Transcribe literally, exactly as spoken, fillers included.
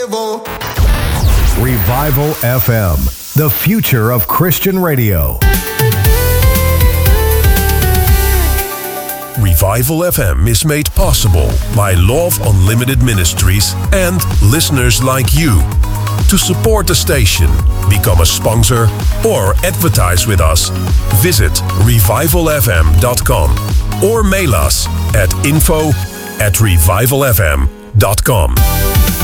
Revival F M, the future of Christian radio. Revival F M is made possible by Love Unlimited Ministries and listeners like you. To support the station, become a sponsor, or advertise with us, visit revival f m dot com or mail us at info at revival f m dot com.